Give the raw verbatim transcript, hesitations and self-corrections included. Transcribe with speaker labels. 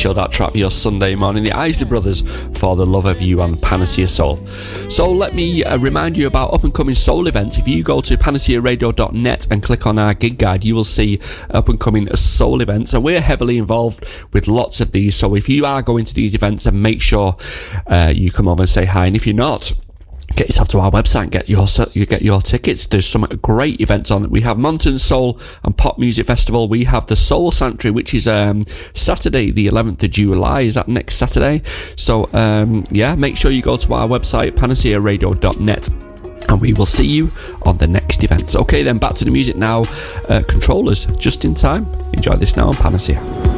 Speaker 1: show that track for your Sunday morning. The Isley Brothers, For the Love of You on Panacea Soul. So let me uh, remind you about up and coming soul events. If you go to panacea radio dot net and click on our gig guide, you will see up and coming soul events, and we're heavily involved with lots of these. So if you are going to these events, then make sure uh, you come over and say hi. And if you're not, get yourself to our website and get your you get your tickets. There's some great events on it. We have Monton Soul and Pop Music Festival. We have the Soul Sanctuary, which is um, Saturday the eleventh of July. Is that next Saturday? So um, yeah, make sure you go to our website, panacea radio dot net, and we will see you on the next event. Okay then, back to the music now. Uh, controllers, just in time. Enjoy this now on Panacea.